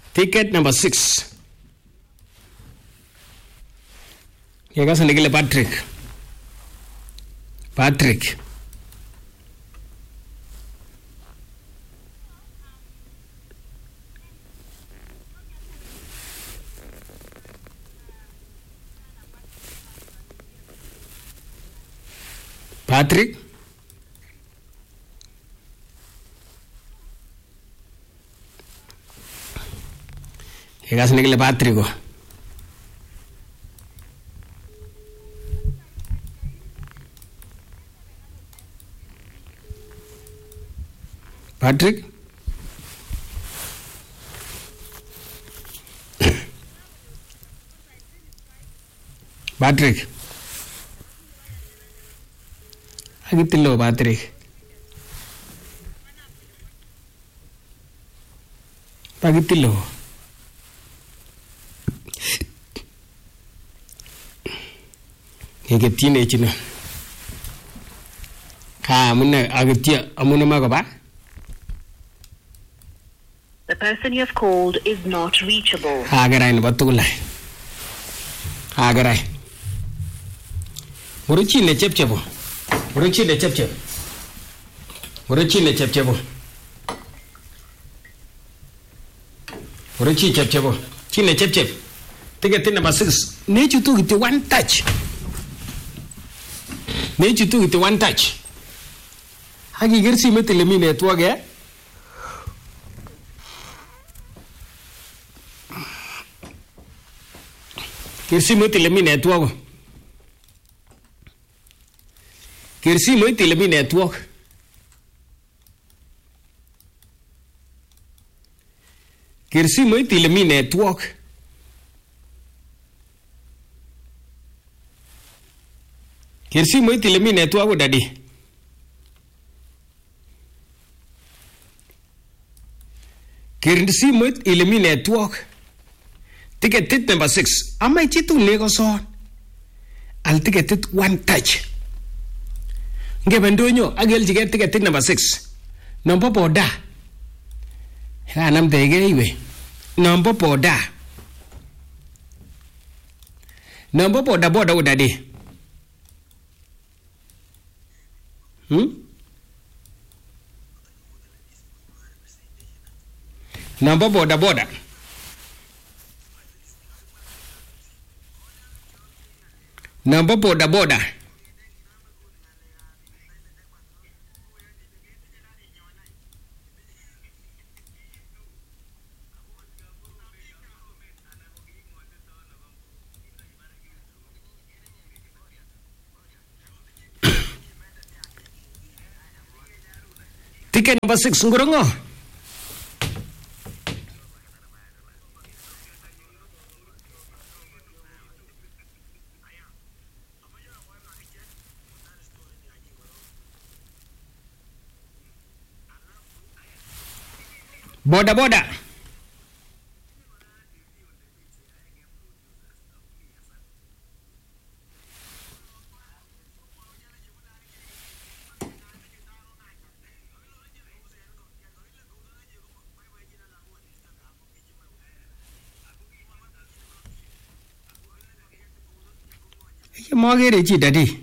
Ticket number 6. Yekasa nikile Patrick. Patrick. Patrick. Yekasa nikile Patrick ko. Patrick? Patrick? Agitilo Patrick. Agitilo. Yeketine chino. Ka amuna agitia amuna magoba. The person you have called is not reachable. Agaray na batulay. Agaray. Muruchi ne chepchebo. Muruchi ne chepchebo. Muruchi ne chepchebo. Muruchi chepchebo. Chine chepcheb. Ticket number 6. Need to get one touch. Need to get one touch. Hagi gersi metelemine network ya. Kirsi mo tilemi network. Kirsi mo tilemi network. Kirsi mo tilemi network. Kirsi mo tilemi network daddy. Kirsi mo tilemi network. Ticket number 6. Ama chitu nego son. Al ticket one touch. Ngebendonyo agel jige ticket number 6. Number boda. Ha nam dege iwe. Number boda. Number boda boda udade. Number boda boda. Number boda boda. Ticket number 6 ngurungo. Boda boda. Magere chi daddy.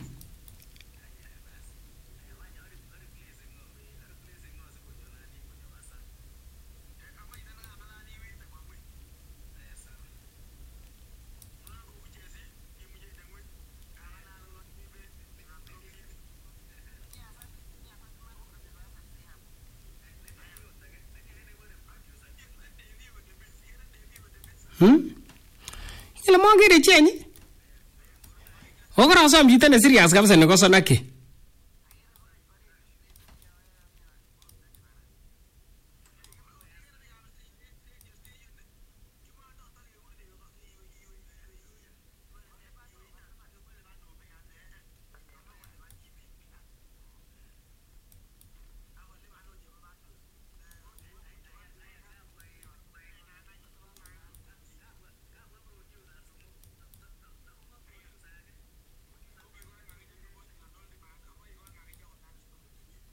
Ila magere chi ani? Ogora som jitane serious kabisa niko sonaki.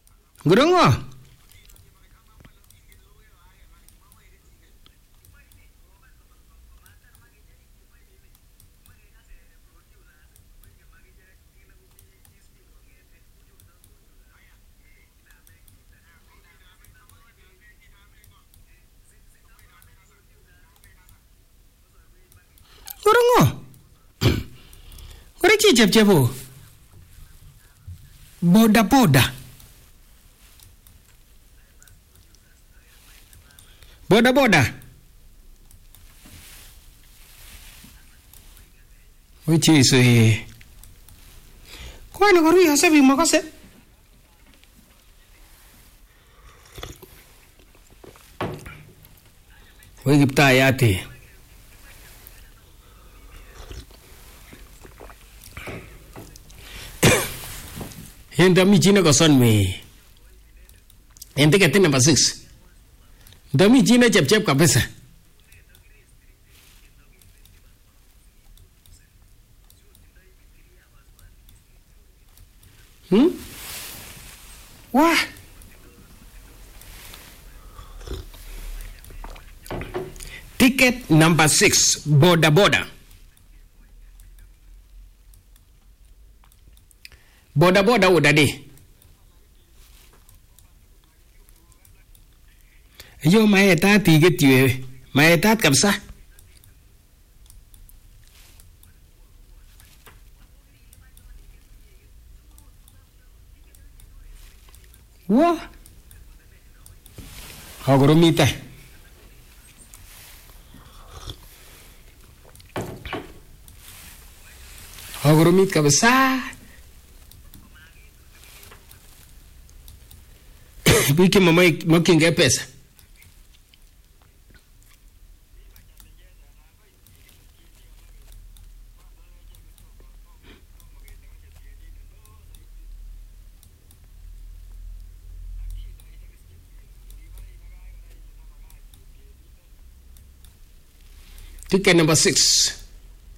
Gurungo. Korongo. Kore chi chepchepo. Boda boda. Boda boda. Oi Jesu eh. Kwani koruyo sebi makase? Oi Kiptayat. Enda mi chine koson me. En ticket number 6. Enda mi chine chep kabisa. Wah. Ticket number 6, boda boda. Boda boda udade. Yo maetat tiget yue. Maetat kabisa. Wah. Hakoromita. Hakoromit kabisa. Biki making pesa. Ticket number 6.